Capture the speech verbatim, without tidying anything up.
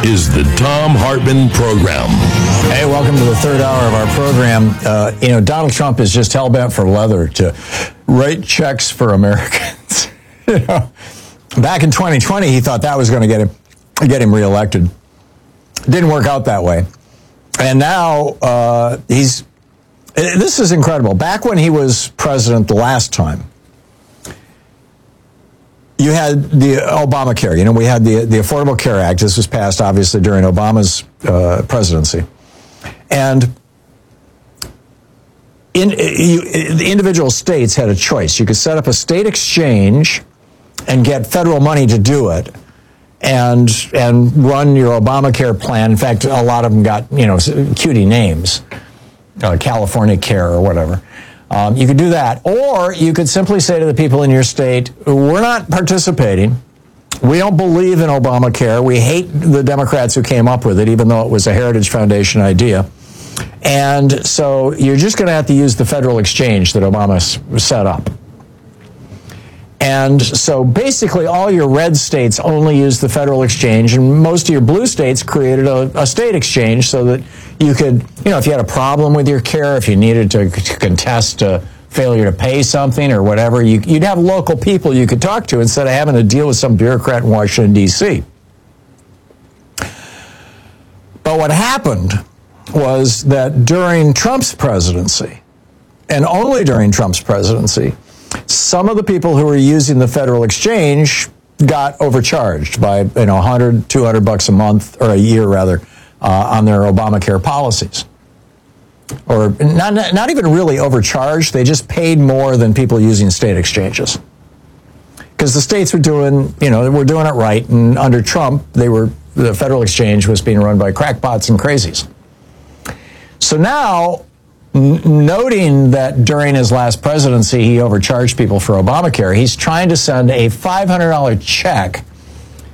is the Thom Hartmann Program. Hey, welcome to the third hour of our program. Uh, you know, Donald Trump is just hell-bent for leather to write checks for Americans. You know, back in twenty twenty, he thought that was going to get him get him reelected. Didn't work out that way. And now uh, he's... This is incredible. Back when he was president the last time, you had the Obamacare. You know, we had the the Affordable Care Act. This was passed, obviously, during Obama's uh, presidency. And in, you, the individual states had a choice. You could set up a state exchange and get federal money to do it and and run your Obamacare plan. In fact, a lot of them got, you know, cutie names, uh, California Care or whatever. Um, you could do that, or you could simply say to the people in your state, we're not participating. We don't believe in Obamacare. We hate the Democrats who came up with it, even though it was a Heritage Foundation idea. And so you're just going to have to use the federal exchange that Obama set up. And so basically all your red states only use the federal exchange, and most of your blue states created a, a state exchange so that you could, you know, if you had a problem with your care, if you needed to, to contest a failure to pay something or whatever, you, you'd have local people you could talk to instead of having to deal with some bureaucrat in Washington, D C But what happened was that during Trump's presidency, and only during Trump's presidency, some of the people who were using the federal exchange got overcharged by, you know, one hundred, two hundred bucks a month, or a year rather, uh, on their Obamacare policies. Or not, not even really overcharged, they just paid more than people using state exchanges. Because the states were doing, you know, were doing it right, and under Trump, they were, the federal exchange was being run by crackpots and crazies. So now, N- noting that during his last presidency he overcharged people for Obamacare, he's trying to send a five hundred dollars check